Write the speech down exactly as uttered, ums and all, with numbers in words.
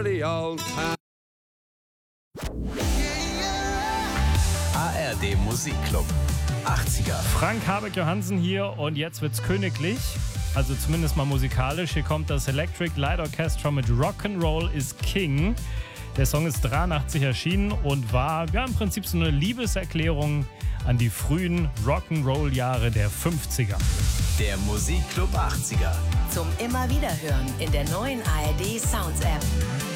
dirty old town. A R D Musikclub achtziger. Frank Habeck Johansen hier und jetzt wird's königlich. Also zumindest mal musikalisch. Hier kommt das Electric Light Orchestra mit Rock'n'Roll is King. Der Song ist dreiundachtzig erschienen und war ja, im Prinzip so eine Liebeserklärung an die frühen Rock'n'Roll-Jahre der fünfziger. Der Musikclub achtziger. Zum immer wieder hören in der neuen A R D Sounds App.